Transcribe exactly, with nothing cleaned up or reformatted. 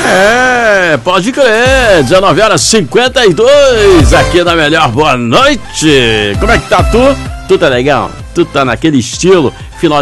É, pode crer, dezenove horas e cinquenta e dois aqui na Melhor. Boa noite. Como é que tá tu? Tu tá legal? Tu tá naquele estilo? Final